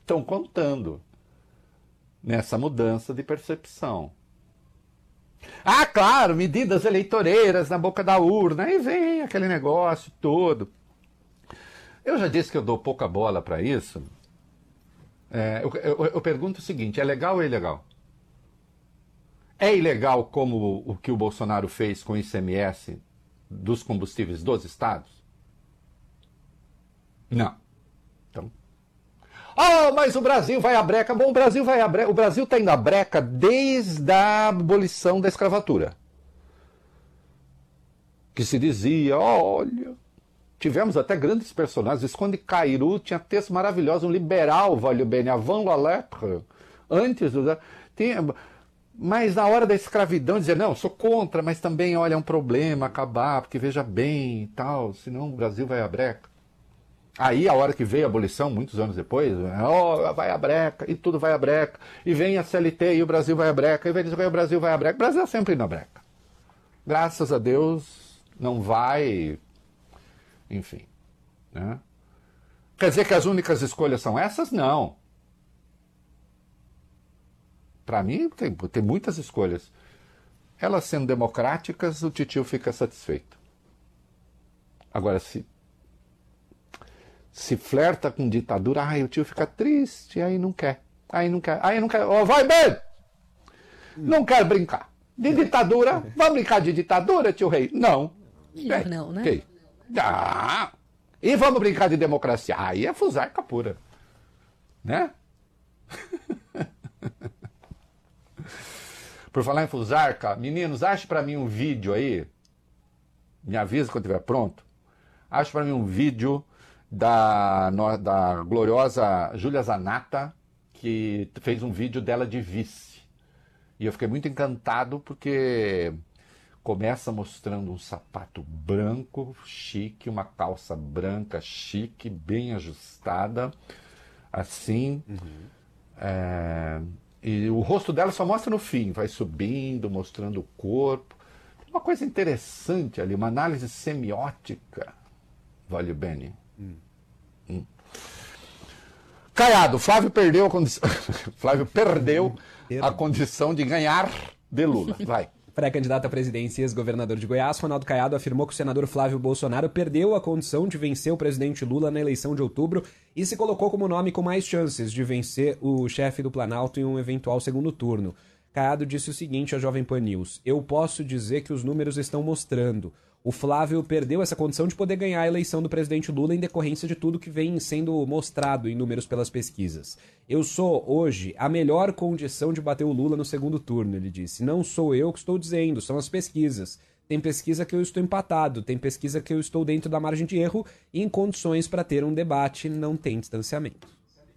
estão contando nessa mudança de percepção. Ah, claro, medidas eleitoreiras na boca da urna, aí vem aquele negócio todo. Eu já disse que eu dou pouca bola para isso. Eu pergunto o seguinte, é legal ou é ilegal? É ilegal como o que o Bolsonaro fez com o ICMS dos combustíveis dos estados? Não. Então... mas o Brasil vai à breca. Bom, o Brasil vai à breca. O Brasil está indo à breca desde a abolição da escravatura. Que se dizia, olha... Tivemos até grandes personagens. Visconde Cairu tinha texto maravilhoso, um liberal, valeu bem, avant la lettre. Antes do... Mas na hora da escravidão dizia, não, sou contra, mas também, olha, é um problema acabar, porque veja bem e tal, senão o Brasil vai à breca. Aí, a hora que veio a abolição, muitos anos depois, vai à breca, e tudo vai à breca, e vem a CLT, e o Brasil vai à breca, e o Brasil vai à breca. O Brasil é sempre indo à breca. Graças a Deus, não vai... Enfim. Né? Quer dizer que as únicas escolhas são essas? Não. Para mim, tem muitas escolhas. Elas sendo democráticas, o titio fica satisfeito. Agora, se flerta com ditadura, o tio fica triste, aí não quer. Aí não quer. Vai bem! Não quero brincar. De ditadura? Vamos brincar de ditadura, tio rei? Não. Não, né? Okay. E vamos brincar de democracia? Aí é fusarca pura. Né? Por falar em fusarca, meninos, ache para mim um vídeo aí. Me avisa quando estiver pronto. Ache para mim um vídeo da gloriosa Júlia Zanata, que fez um vídeo dela de vice. E eu fiquei muito encantado porque começa mostrando um sapato branco, chique, uma calça branca, chique, bem ajustada, assim. E o rosto dela só mostra no fim, vai subindo, mostrando o corpo. Tem uma coisa interessante ali, uma análise semiótica, vale bene. Caiado, Flávio perdeu a condição. Flávio perdeu a condição de ganhar de Lula. Vai. Pré-candidato à presidência e ex-governador de Goiás, Ronaldo Caiado afirmou que o senador Flávio Bolsonaro perdeu a condição de vencer o presidente Lula na eleição de outubro e se colocou como nome com mais chances de vencer o chefe do Planalto em um eventual segundo turno. Caiado disse o seguinte à Jovem Pan News: eu posso dizer que os números estão mostrando. O Flávio perdeu essa condição de poder ganhar a eleição do presidente Lula em decorrência de tudo que vem sendo mostrado em números pelas pesquisas. Eu sou, hoje, a melhor condição de bater o Lula no segundo turno, ele disse. Não sou eu que estou dizendo, são as pesquisas. Tem pesquisa que eu estou empatado, tem pesquisa que eu estou dentro da margem de erro e em condições para ter um debate, não tem distanciamento.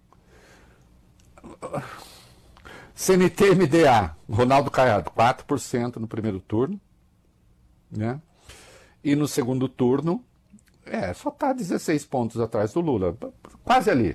CNT-MDA, Ronaldo Caiado, 4% no primeiro turno, né? E no segundo turno, só está 16 pontos atrás do Lula. Quase ali.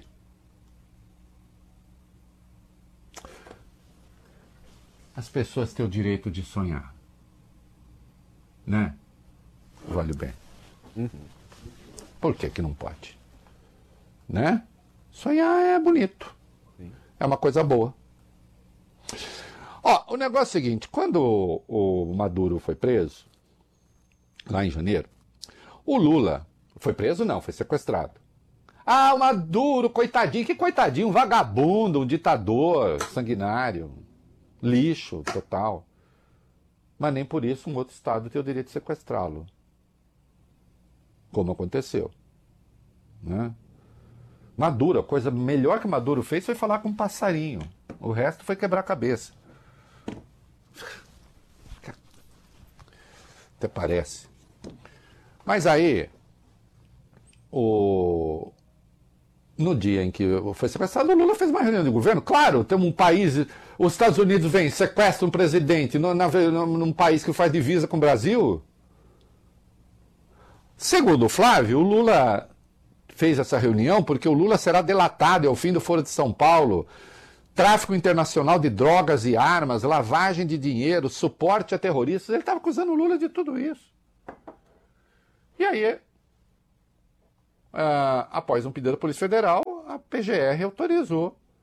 As pessoas têm o direito de sonhar. Né? Vale bem. Por que não pode? Né? Sonhar é bonito. Sim. É uma coisa boa. O negócio é o seguinte, quando o Maduro foi preso, lá em janeiro, o Lula foi preso? Não, foi sequestrado. O Maduro, coitadinho, que coitadinho, um vagabundo, um ditador sanguinário, lixo total. Mas nem por isso um outro estado tem o direito de sequestrá-lo. Como aconteceu. Né? Maduro, a coisa melhor que Maduro fez foi falar com um passarinho. O resto foi quebrar a cabeça. Até parece. Mas aí, no dia em que foi sequestrado, o Lula fez uma reunião de governo. Claro, tem um país, os Estados Unidos vem, sequestra um presidente num país que faz divisa com o Brasil. Segundo o Flávio, o Lula fez essa reunião porque o Lula será delatado ao fim do Foro de São Paulo. Tráfico internacional de drogas e armas, lavagem de dinheiro, suporte a terroristas. Ele estava acusando o Lula de tudo isso. E aí, após um pedido da Polícia Federal, a PGR autorizou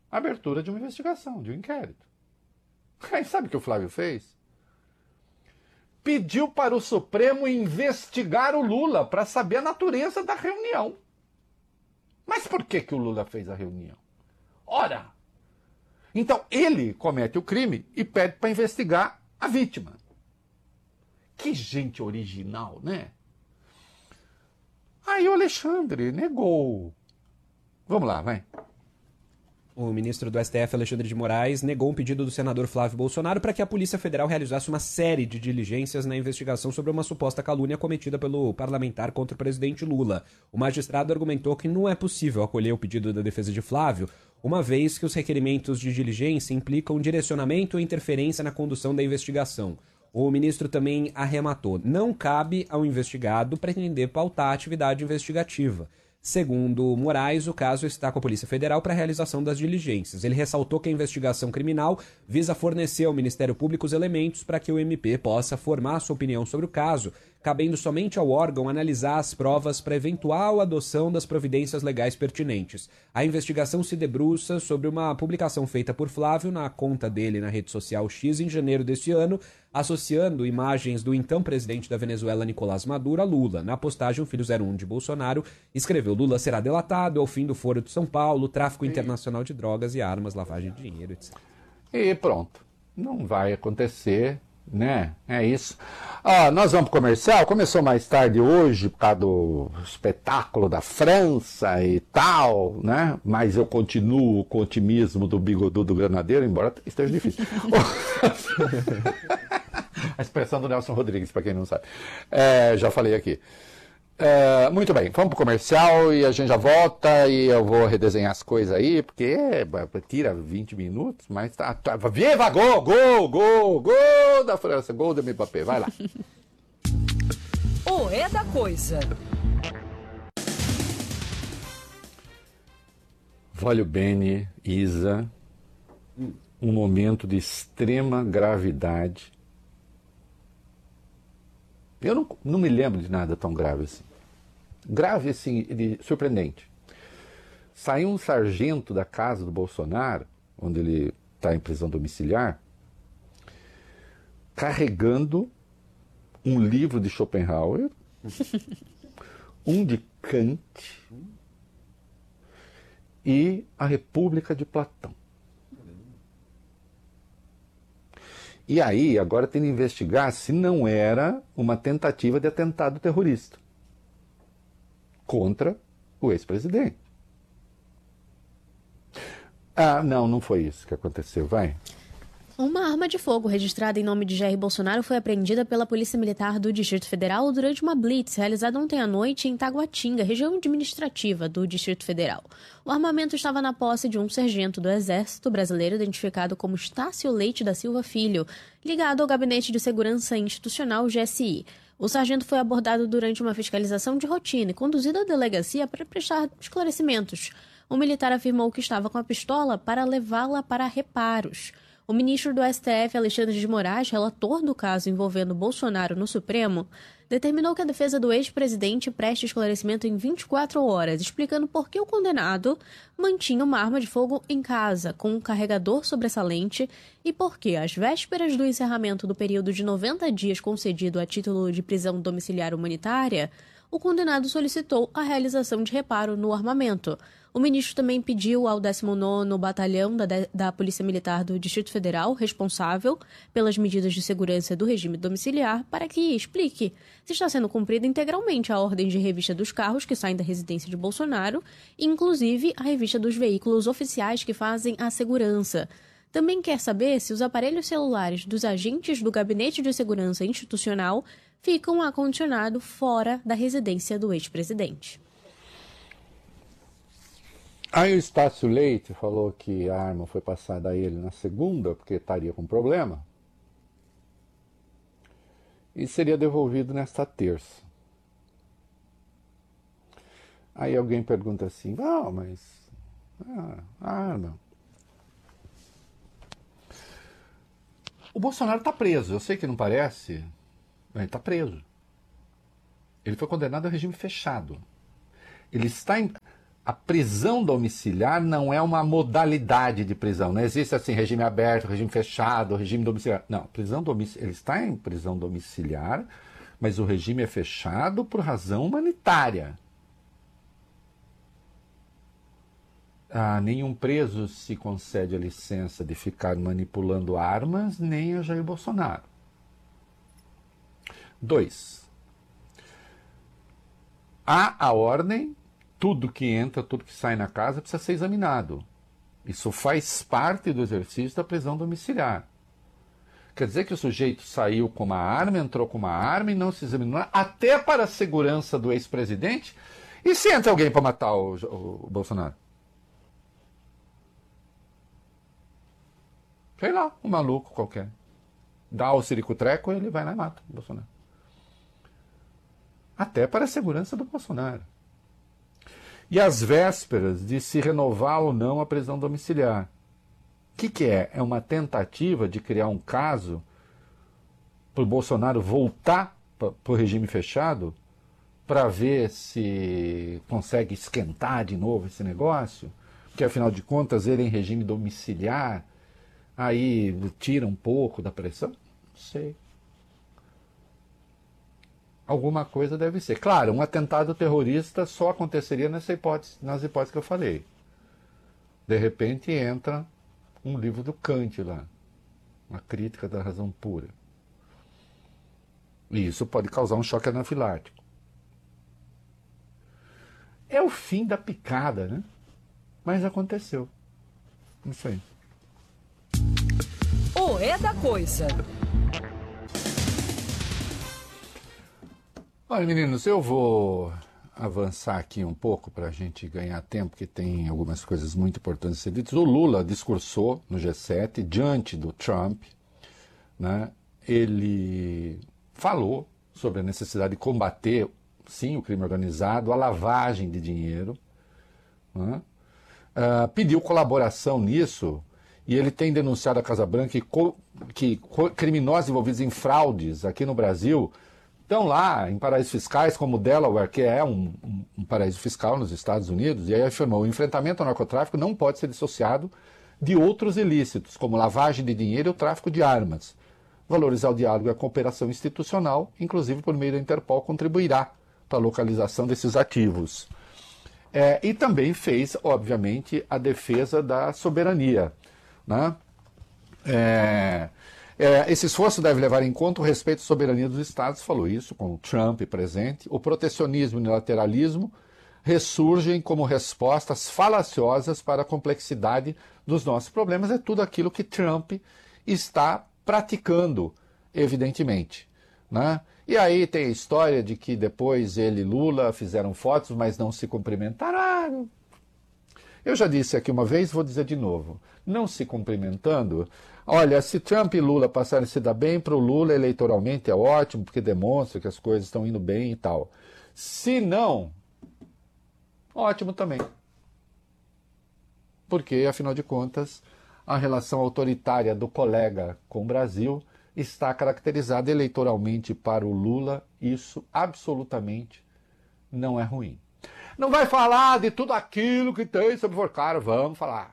a abertura de uma investigação, de um inquérito. Aí sabe o que o Flávio fez? Pediu para o Supremo investigar o Lula para saber a natureza da reunião. Mas por que o Lula fez a reunião? Ora! Então ele comete o crime e pede para investigar a vítima. Que gente original, né? Aí o Alexandre negou. Vamos lá, vai. O ministro do STF, Alexandre de Moraes, negou um pedido do senador Flávio Bolsonaro para que a Polícia Federal realizasse uma série de diligências na investigação sobre uma suposta calúnia cometida pelo parlamentar contra o presidente Lula. O magistrado argumentou que não é possível acolher o pedido da defesa de Flávio, uma vez que os requerimentos de diligência implicam direcionamento ou interferência na condução da investigação. O ministro também arrematou: não cabe ao investigado pretender pautar a atividade investigativa. Segundo Moraes, o caso está com a Polícia Federal para a realização das diligências. Ele ressaltou que a investigação criminal visa fornecer ao Ministério Público os elementos para que o MP possa formar sua opinião sobre o caso, cabendo somente ao órgão analisar as provas para eventual adoção das providências legais pertinentes. A investigação se debruça sobre uma publicação feita por Flávio na conta dele na rede social X em janeiro deste ano, associando imagens do então presidente da Venezuela, Nicolás Maduro, a Lula. Na postagem, o filho 01 de Bolsonaro escreveu: Lula será delatado, ao fim do Foro de São Paulo, tráfico internacional de drogas e armas, lavagem de dinheiro, etc. E pronto. Não vai acontecer, né? É isso. Nós vamos pro comercial. Começou mais tarde hoje por causa do espetáculo da França e tal, né? Mas eu continuo com o otimismo do bigodudo granadeiro, embora esteja difícil. A expressão do Nelson Rodrigues, para quem não sabe. Já falei aqui. Muito bem, vamos pro comercial e a gente já volta e eu vou redesenhar as coisas aí, porque tira 20 minutos, mas tá. Viva, gol da França, gol do Mbappé, vai lá. O É da Coisa. Voglio bene, Isa, um momento de extrema gravidade. Eu não me lembro de nada tão grave assim. Grave, assim, surpreendente. Saiu um sargento da casa do Bolsonaro, onde ele está em prisão domiciliar, carregando um livro de Schopenhauer, um de Kant e a República de Platão. E aí, agora tem que investigar se não era uma tentativa de atentado terrorista contra o ex-presidente. Não foi isso que aconteceu, vai. Uma arma de fogo registrada em nome de Jair Bolsonaro foi apreendida pela Polícia Militar do Distrito Federal durante uma blitz realizada ontem à noite em Taguatinga, região administrativa do Distrito Federal. O armamento estava na posse de um sargento do Exército Brasileiro identificado como Estácio Leite da Silva Filho, ligado ao Gabinete de Segurança Institucional, GSI. O sargento foi abordado durante uma fiscalização de rotina e conduzido à delegacia para prestar esclarecimentos. O militar afirmou que estava com a pistola para levá-la para reparos. O ministro do STF, Alexandre de Moraes, relator do caso envolvendo Bolsonaro no Supremo, determinou que a defesa do ex-presidente preste esclarecimento em 24 horas, explicando por que o condenado mantinha uma arma de fogo em casa, com um carregador sobressalente, e por que, às vésperas do encerramento do período de 90 dias concedido a título de prisão domiciliar humanitária, o condenado solicitou a realização de reparo no armamento. O ministro também pediu ao 19º Batalhão da Polícia Militar do Distrito Federal, responsável pelas medidas de segurança do regime domiciliar, para que explique se está sendo cumprida integralmente a ordem de revista dos carros que saem da residência de Bolsonaro, inclusive a revista dos veículos oficiais que fazem a segurança. Também quer saber se os aparelhos celulares dos agentes do Gabinete de Segurança Institucional ficam acondicionados fora da residência do ex-presidente. Aí o Estácio Leite falou que a arma foi passada a ele na segunda, porque estaria com problema, e seria devolvido nesta terça. Aí alguém pergunta assim: mas a arma... O Bolsonaro está preso, eu sei que não parece, mas ele está preso. Ele foi condenado ao regime fechado. Ele está em... A prisão domiciliar não é uma modalidade de prisão. Não existe assim regime aberto, regime fechado, regime domiciliar. Não, prisão domiciliar, ele está em prisão domiciliar, mas o regime é fechado por razão humanitária. Nenhum preso se concede a licença de ficar manipulando armas, nem a Jair Bolsonaro. 2. Há a ordem, tudo que entra, tudo que sai na casa precisa ser examinado. Isso faz parte do exercício da prisão domiciliar. Quer dizer que o sujeito saiu com uma arma, entrou com uma arma e não se examinou, até para a segurança do ex-presidente? E se entra alguém para matar o Bolsonaro? Sei lá, um maluco qualquer. Dá o ciricutreco, ele vai lá e mata o Bolsonaro. Até para a segurança do Bolsonaro. E às vésperas de se renovar ou não a prisão domiciliar. O que é? É uma tentativa de criar um caso para o Bolsonaro voltar para o regime fechado para ver se consegue esquentar de novo esse negócio? Porque, afinal de contas, ele em regime domiciliar, aí tira um pouco da pressão? Não sei. Alguma coisa deve ser. Claro, um atentado terrorista só aconteceria nas hipóteses que eu falei. De repente entra um livro do Kant lá, uma crítica da razão pura. E isso pode causar um choque anafilático. É o fim da picada, né? Mas aconteceu. Isso aí. O É da Coisa. Olha, meninos, eu vou avançar aqui um pouco para a gente ganhar tempo, porque tem algumas coisas muito importantes a ser ditas. O Lula discursou no G7 diante do Trump, né? Ele falou sobre a necessidade de combater, sim, o crime organizado, a lavagem de dinheiro, né? Pediu colaboração nisso, e ele tem denunciado a Casa Branca que criminosos envolvidos em fraudes aqui no Brasil estão lá em paraísos fiscais, como o Delaware, que é um paraíso fiscal nos Estados Unidos, e aí afirmou: o enfrentamento ao narcotráfico não pode ser dissociado de outros ilícitos, como lavagem de dinheiro e o tráfico de armas. Valorizar o diálogo e a cooperação institucional, inclusive por meio da Interpol, contribuirá para a localização desses ativos. E também fez, obviamente, a defesa da soberania, né? Esse esforço deve levar em conta o respeito à soberania dos Estados, falou isso com o Trump presente. O protecionismo e o unilateralismo ressurgem como respostas falaciosas para a complexidade dos nossos problemas. É tudo aquilo que Trump está praticando, evidentemente, né? E aí tem a história de que depois ele e Lula fizeram fotos, mas não se cumprimentaram. Eu já disse aqui uma vez, vou dizer de novo, não se cumprimentando. Olha, se Trump e Lula passarem a se dar bem, para o Lula eleitoralmente é ótimo, porque demonstra que as coisas estão indo bem e tal. Se não, ótimo também. Porque, afinal de contas, a relação autoritária do colega com o Brasil está caracterizada eleitoralmente para o Lula. Isso absolutamente não é ruim. Não vai falar de tudo aquilo que tem sobre o Vorcaro. Vamos falar.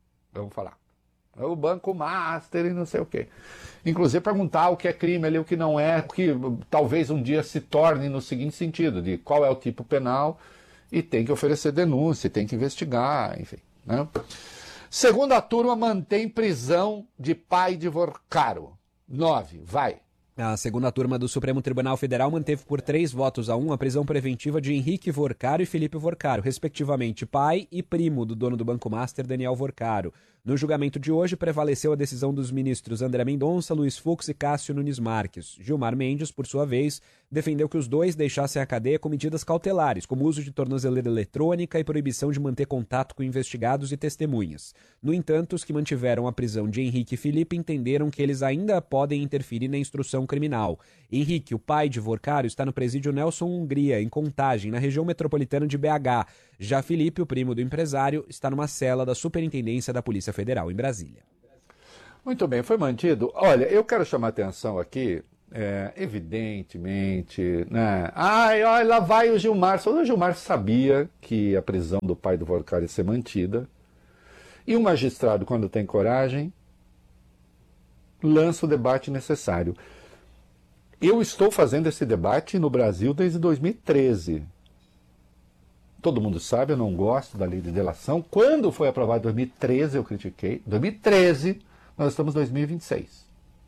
É o Banco Master e não sei o quê. Inclusive perguntar o que é crime ali, o que não é, que talvez um dia se torne no seguinte sentido, de qual é o tipo penal, e tem que oferecer denúncia, tem que investigar, enfim, né? Segunda turma mantém prisão de pai de Vorcaro. 9, vai. A segunda turma do Supremo Tribunal Federal manteve por 3-1 a prisão preventiva de Henrique Vorcaro e Felipe Vorcaro, respectivamente pai e primo do dono do Banco Master, Daniel Vorcaro. No julgamento de hoje, prevaleceu a decisão dos ministros André Mendonça, Luiz Fux e Cássio Nunes Marques. Gilmar Mendes, por sua vez, defendeu que os dois deixassem a cadeia com medidas cautelares, como uso de tornozeleira eletrônica e proibição de manter contato com investigados e testemunhas. No entanto, os que mantiveram a prisão de Henrique e Felipe entenderam que eles ainda podem interferir na instrução criminal. Henrique, o pai de Vorcaro, está no presídio Nelson Hungria, em Contagem, na região metropolitana de BH. Já Felipe, o primo do empresário, está numa cela da Superintendência da Polícia Federal, em Brasília. Muito bem, foi mantido. Olha, eu quero chamar a atenção aqui evidentemente, né? Ai, olha, lá vai o Gilmar. Só o Gilmar sabia que a prisão do pai do Volcar ia ser mantida. E o magistrado, quando tem coragem, lança o debate necessário. Eu estou fazendo esse debate no Brasil desde 2013. Todo mundo sabe, eu não gosto da lei de delação. Quando foi aprovado em 2013, eu critiquei. 2013, nós estamos em 2026.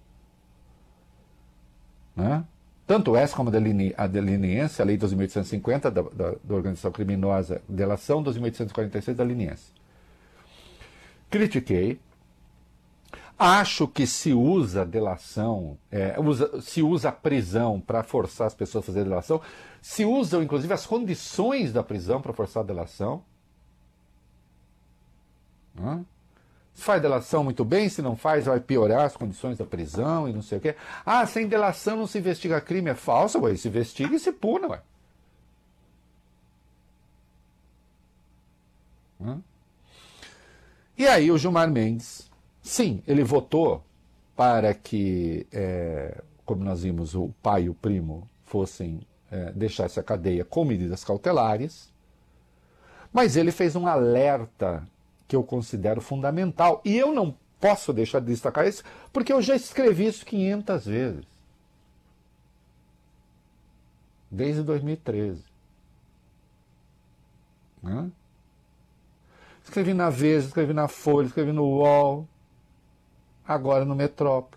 Né? Tanto essa como a deliniense, a lei 2.850 da organização criminosa, delação 2.846 da liniense. Critiquei. Acho que se usa delação, se usa a prisão para forçar as pessoas a fazer delação, se usam inclusive as condições da prisão para forçar a delação. Se faz delação muito bem, se não faz vai piorar as condições da prisão e não sei o quê. Ah, sem delação não se investiga crime, é falso, ué, se investiga e se puna, ué. E aí o Gilmar Mendes, sim, ele votou para que, como nós vimos, o pai e o primo fossem deixassem a cadeia com medidas cautelares, mas ele fez um alerta que eu considero fundamental. E eu não posso deixar de destacar isso, porque eu já escrevi isso 500 vezes. Desde 2013. Né? Escrevi na Veja, escrevi na Folha, escrevi no UOL, agora no Metrópole.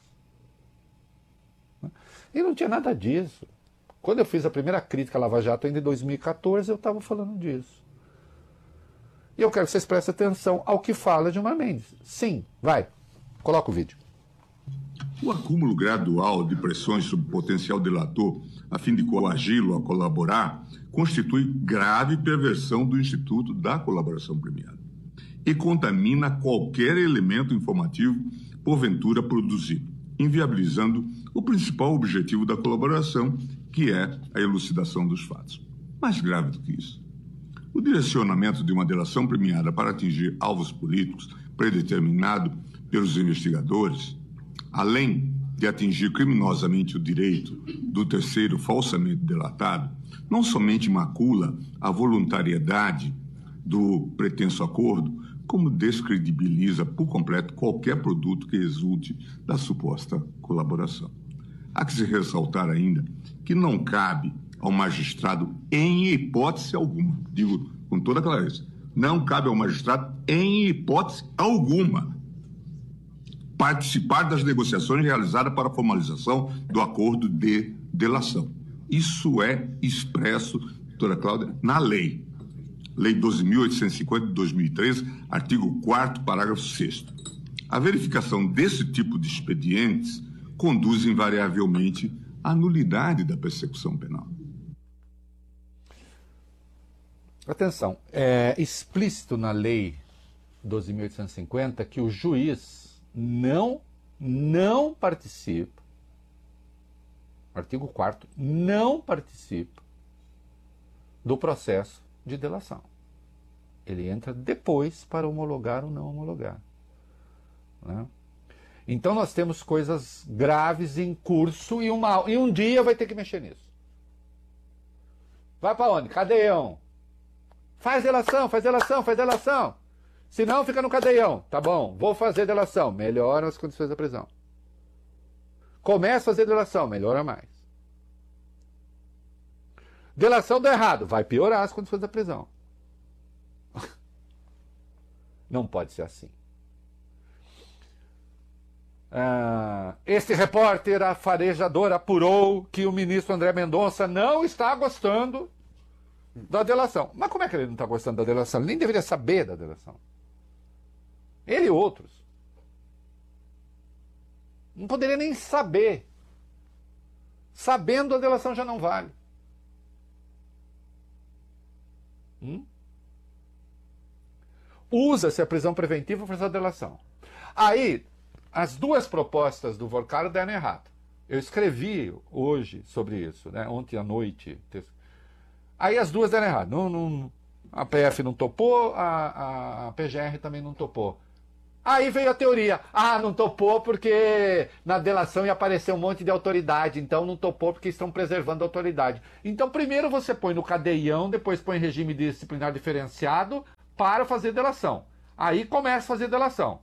E não tinha nada disso. Quando eu fiz a primeira crítica à Lava Jato, ainda em 2014, eu estava falando disso. E eu quero que vocês prestem atenção ao que fala Gilmar Mendes. Sim, vai, coloca o vídeo. O acúmulo gradual de pressões sobre o potencial delator a fim de coagi-lo a colaborar constitui grave perversão do Instituto da Colaboração Premiada e contamina qualquer elemento informativo porventura produzido, inviabilizando o principal objetivo da colaboração, que é a elucidação dos fatos. Mais grave do que isso, o direcionamento de uma delação premiada para atingir alvos políticos predeterminado pelos investigadores, além de atingir criminosamente o direito do terceiro falsamente delatado, não somente macula a voluntariedade do pretenso acordo, como descredibiliza por completo qualquer produto que resulte da suposta colaboração. Há que se ressaltar ainda que não cabe ao magistrado, em hipótese alguma, digo com toda clareza, não cabe ao magistrado, em hipótese alguma, participar das negociações realizadas para a formalização do acordo de delação. Isso é expresso, doutora Cláudia, na lei. Lei 12.850 de 2013, artigo 4º, parágrafo 6º. A verificação desse tipo de expedientes conduz invariavelmente à nulidade da persecução penal. Atenção, é explícito na lei 12.850 que o juiz não participa, artigo 4º, não participa do processo de delação. Ele entra depois para homologar ou não homologar. Né? Então nós temos coisas graves em curso e um dia vai ter que mexer nisso. Vai para onde? Cadeião. Faz delação, faz delação, faz delação. Se não, fica no cadeião. Tá bom, vou fazer delação. Melhora as condições da prisão. Começa a fazer delação, melhora mais. Delação deu errado, vai piorar as condições da prisão. Não pode ser assim. Este repórter afarejador apurou que o ministro André Mendonça não está gostando da delação. Mas como é que ele não está gostando da delação? Ele nem deveria saber da delação. Ele e outros. Não poderia nem saber. Sabendo, a delação já não vale. Usa-se a prisão preventiva para fazer a delação. Aí, as duas propostas do Volcar deram errado. Eu escrevi hoje sobre isso, né? Ontem à noite. Aí as duas deram errado. A PF não topou, a PGR também não topou. Aí veio a teoria, não topou porque na delação ia aparecer um monte de autoridade, então não topou porque estão preservando a autoridade. Então primeiro você põe no cadeião, depois põe em regime disciplinar diferenciado para fazer delação. Aí começa a fazer delação.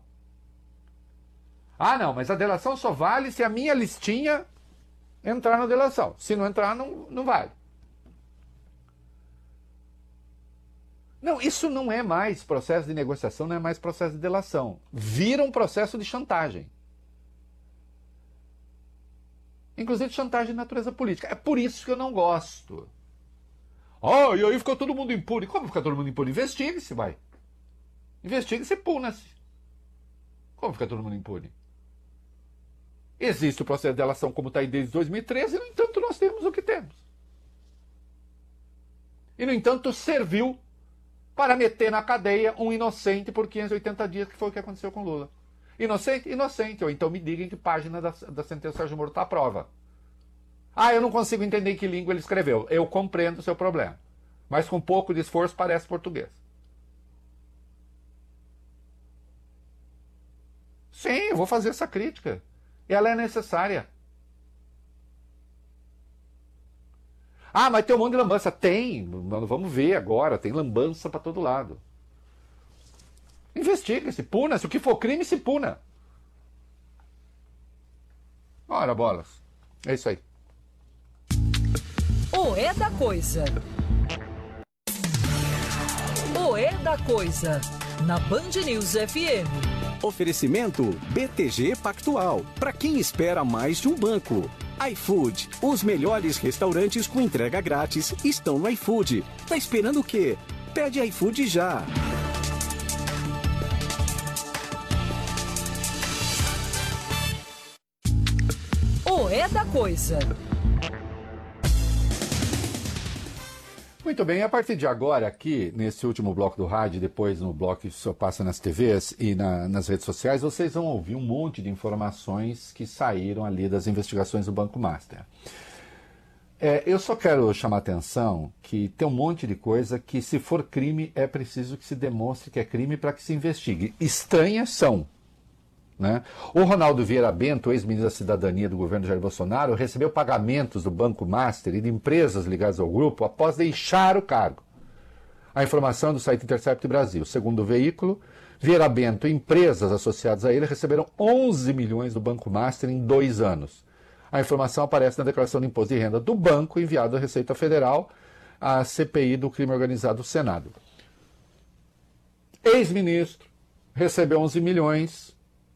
Não, mas a delação só vale se a minha listinha entrar na delação. Se não entrar, não vale. Não, isso não é mais processo de negociação, não é mais processo de delação. Vira um processo de chantagem. Inclusive de chantagem de natureza política. É por isso que eu não gosto. E aí ficou todo mundo impune. Como fica todo mundo impune? Investigue-se, vai. Investigue-se e puna-se. Como fica todo mundo impune? Existe o processo de delação como está aí desde 2013, e no entanto nós temos o que temos. E no entanto serviu para meter na cadeia um inocente por 580 dias, que foi o que aconteceu com Lula. Inocente? Inocente. Ou então me digam em que página da sentença Sérgio Moro está a prova. Eu não consigo entender em que língua ele escreveu. Eu compreendo o seu problema. Mas com um pouco de esforço parece português. Sim, eu vou fazer essa crítica. Ela é necessária. Mas tem um monte de lambança. Tem, vamos ver agora, tem lambança para todo lado. Investiga-se, puna-se. O que for crime, se puna. Ora, bolas. É isso aí. O É da Coisa. O É da Coisa. Na Band News FM. Oferecimento BTG Pactual. Para quem espera mais de um banco. iFood. Os melhores restaurantes com entrega grátis estão no iFood. Tá esperando o quê? Pede iFood já. O É da Coisa. Muito bem, a partir de agora, aqui, nesse último bloco do rádio, depois no bloco que só passa nas TVs e nas redes sociais, vocês vão ouvir um monte de informações que saíram ali das investigações do Banco Master. Eu só quero chamar a atenção que tem um monte de coisa que, se for crime, é preciso que se demonstre que é crime para que se investigue. Estranhas são. Né? O Ronaldo Vieira Bento, ex-ministro da Cidadania do governo Jair Bolsonaro, recebeu pagamentos do Banco Master e de empresas ligadas ao grupo após deixar o cargo. A informação é do site Intercept Brasil. Segundo o veículo, Vieira Bento e empresas associadas a ele receberam 11 milhões do Banco Master em 2 anos. A informação aparece na declaração de imposto de renda do banco enviada à Receita Federal, à CPI do crime organizado do Senado. Ex-ministro recebeu 11 milhões.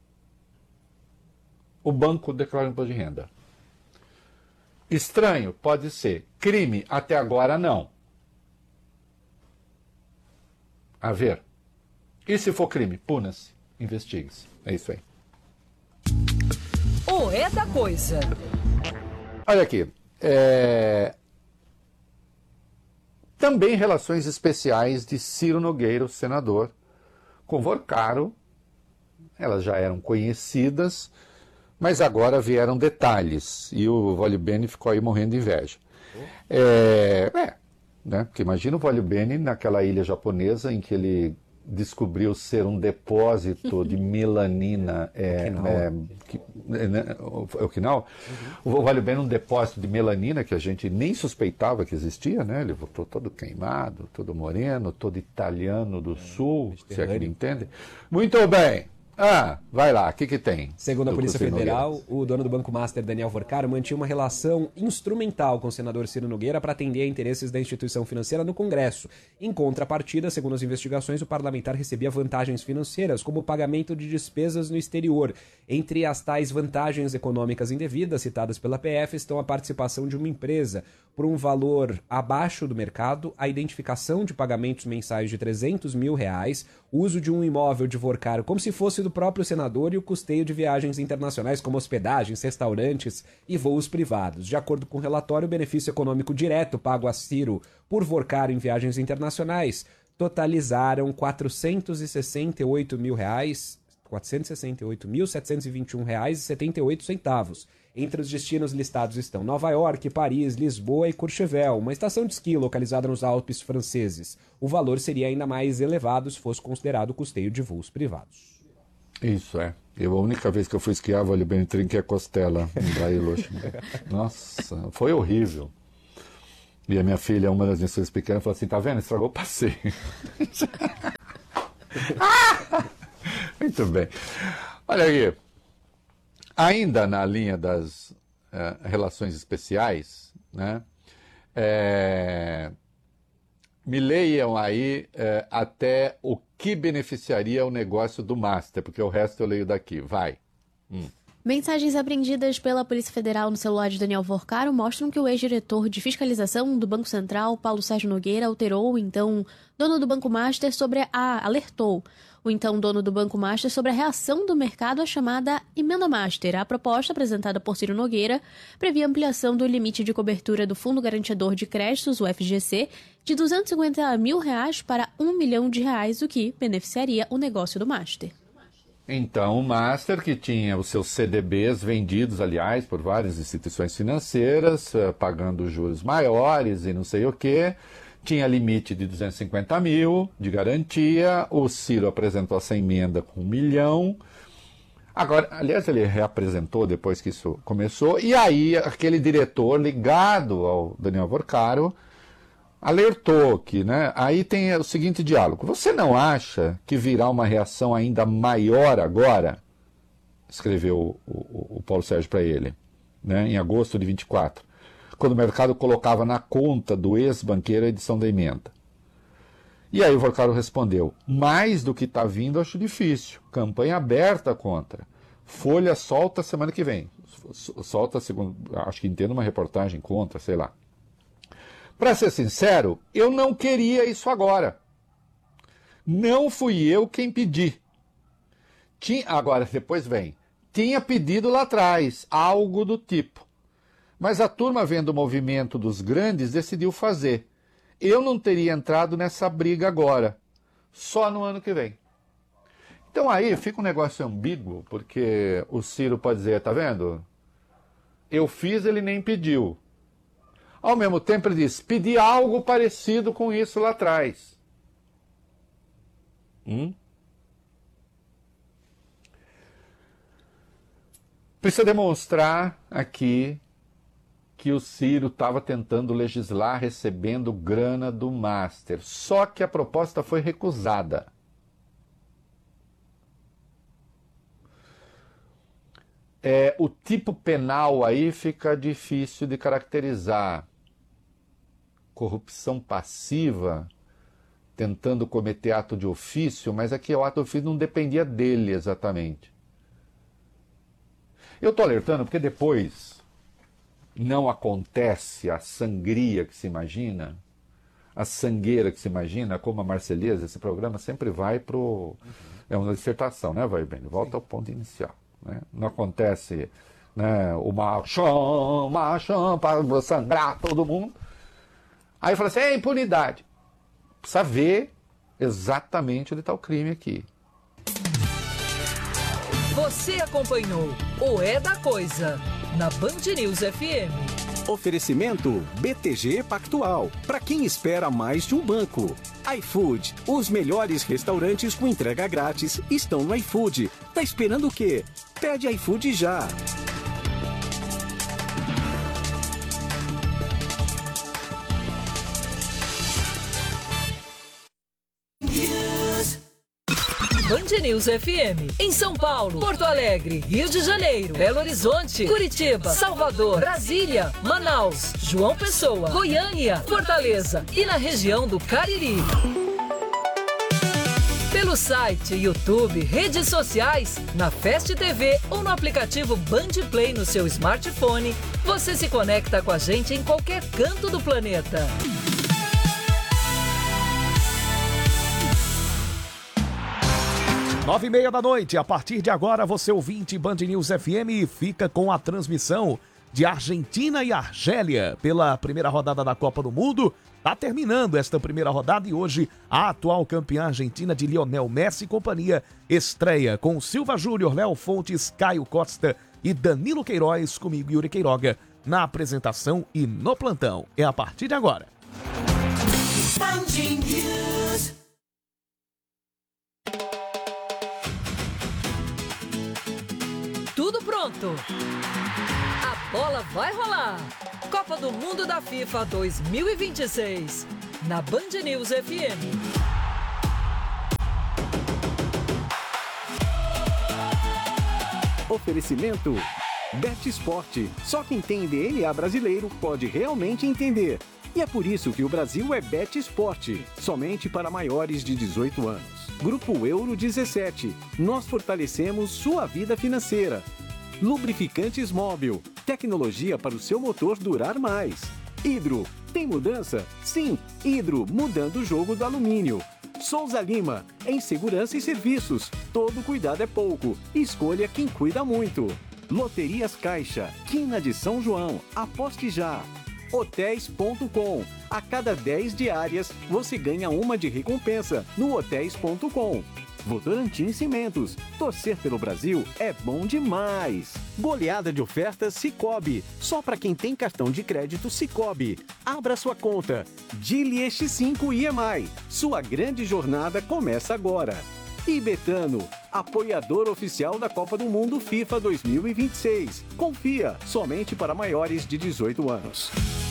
O banco declara imposto de renda. Estranho? Pode ser. Crime? Até agora não. A ver. E se for crime? Puna-se. Investigue-se. É isso aí. O É da Coisa. Olha aqui. Também relações especiais de Ciro Nogueira, o senador, com Vorcaro. Elas já eram conhecidas, mas agora vieram detalhes, e o Vólio Bene ficou aí morrendo de inveja. Né? Porque imagina o Vólio Bene naquela ilha japonesa em que ele descobriu ser um depósito de melanina. Okinawa? O Vólio Bene um depósito de melanina que a gente nem suspeitava que existia, né? Ele voltou todo queimado, todo moreno, todo italiano do sul, se é que me entende. Muito bem. Vai lá, o que tem? Segundo a Polícia Federal, o dono do Banco Master, Daniel Vorcaro, mantinha uma relação instrumental com o senador Ciro Nogueira para atender a interesses da instituição financeira no Congresso. Em contrapartida, segundo as investigações, o parlamentar recebia vantagens financeiras, como o pagamento de despesas no exterior. Entre as tais vantagens econômicas indevidas citadas pela PF estão a participação de uma empresa por um valor abaixo do mercado, a identificação de pagamentos mensais de R$300 mil, o uso de um imóvel de Vorcaro como se fosse do próprio senador e o custeio de viagens internacionais como hospedagens, restaurantes e voos privados. De acordo com o relatório, o benefício econômico direto pago a Ciro por Vorcaro em viagens internacionais totalizaram R$468.721,78. Entre os destinos listados estão Nova York, Paris, Lisboa e Courchevel, uma estação de esqui localizada nos Alpes franceses. O valor seria ainda mais elevado se fosse considerado o custeio de voos privados. Isso, a única vez que eu fui esquiar, vale bem, eu trinquei a costela em Bariloche. Nossa, foi horrível. E a minha filha, uma das minhas filhas pequenas, falou assim, tá vendo? Estragou o passeio. Muito bem. Olha aí, ainda na linha das relações especiais, né? Me leiam aí até o que beneficiaria o negócio do Master, porque o resto eu leio daqui. Vai. Mensagens apreendidas pela Polícia Federal no celular de Daniel Vorcaro mostram que o ex-diretor de fiscalização do Banco Central, Paulo Sérgio Nogueira, alertou o então dono do Banco Master sobre a reação do mercado à chamada Emenda Master. A proposta apresentada por Ciro Nogueira previa ampliação do limite de cobertura do Fundo Garantidor de Créditos, o FGC, de R$ 250 mil para R$ 1 milhão, o que beneficiaria o negócio do Master. Então, o Master, que tinha os seus CDBs vendidos, aliás, por várias instituições financeiras, pagando juros maiores e não sei o quê, tinha limite de 250 mil de garantia, o Ciro apresentou essa emenda com 1 milhão. Agora, aliás, ele reapresentou depois que isso começou, e aí aquele diretor ligado ao Daniel Vorcaro alertou que, né, aí tem o seguinte diálogo. Você não acha que virá uma reação ainda maior agora? Escreveu o Paulo Sérgio para ele, né, em agosto de 24, quando o mercado colocava na conta do ex-banqueiro a edição da emenda. E aí o Vorcaro respondeu, mais do que está vindo acho difícil, campanha aberta contra, Folha solta semana que vem, solta, segundo, acho que entendo, uma reportagem contra, sei lá. Para ser sincero, eu não queria isso agora. Não fui eu quem pedi. Agora, depois vem. Tinha pedido lá atrás, algo do tipo. Mas a turma, vendo o movimento dos grandes, decidiu fazer. Eu não teria entrado nessa briga agora. Só no ano que vem. Então aí fica um negócio ambíguo, porque o Ciro pode dizer, tá vendo? Eu fiz, ele nem pediu. Ao mesmo tempo ele diz, pedi algo parecido com isso lá atrás. Precisa demonstrar aqui que o Ciro estava tentando legislar recebendo grana do Master. Só que a proposta foi recusada. O tipo penal aí fica difícil de caracterizar. Corrupção passiva, tentando cometer ato de ofício, mas aqui o ato de ofício não dependia dele exatamente. Eu estou alertando porque depois não acontece a sangria que se imagina, a sangueira que se imagina, como a Marselhesa, esse programa sempre vai para o... É uma dissertação, né, vai bem? Volta ao ponto inicial. Né? Não acontece, né, o machão, para sangrar todo mundo. Aí fala assim, impunidade. Precisa ver exatamente onde está o crime aqui. Você acompanhou o É da Coisa, na Band News FM. Oferecimento BTG Pactual. Para quem espera mais de um banco. iFood. Os melhores restaurantes com entrega grátis estão no iFood. Tá esperando o quê? Pede iFood já. Band News FM, em São Paulo, Porto Alegre, Rio de Janeiro, Belo Horizonte, Curitiba, Salvador, Brasília, Manaus, João Pessoa, Goiânia, Fortaleza e na região do Cariri. Pelo site, YouTube, redes sociais, na Fast TV ou no aplicativo Band Play no seu smartphone, você se conecta com a gente em qualquer canto do planeta. 9h30 da noite, a partir de agora, você ouvinte Band News FM fica com a transmissão de Argentina e Argélia pela primeira rodada da Copa do Mundo. Está terminando esta primeira rodada e hoje a atual campeã argentina de Lionel Messi e companhia estreia com Silva Júnior, Léo Fontes, Caio Costa e Danilo Queiroz, comigo Yuri Queiroga, na apresentação e no plantão. É a partir de agora. pronto. A bola vai rolar. Copa do Mundo da FIFA 2026. Na Band News FM. Oferecimento Bet Sport. Só quem tem DNA brasileiro pode realmente entender. E é por isso que o Brasil é Bet Sport, somente para maiores de 18 anos. Grupo Euro 17. Nós fortalecemos sua vida financeira. Lubrificantes Móbil. Tecnologia para o seu motor durar mais. Hidro. Tem mudança? Sim, Hidro, mudando o jogo do alumínio. Souza Lima. Em segurança e serviços. Todo cuidado é pouco. Escolha quem cuida muito. Loterias Caixa. Quina de São João. Aposte já. Hotéis.com. A cada 10 diárias, você ganha uma de recompensa no Hotéis.com. Votorantim Cimentos. Torcer pelo Brasil é bom demais. Goleada de ofertas Sicoob. Só para quem tem cartão de crédito Sicoob. Abra sua conta. Dili X5 IMI. Sua grande jornada começa agora. E Betano, apoiador oficial da Copa do Mundo FIFA 2026. Confia, somente para maiores de 18 anos.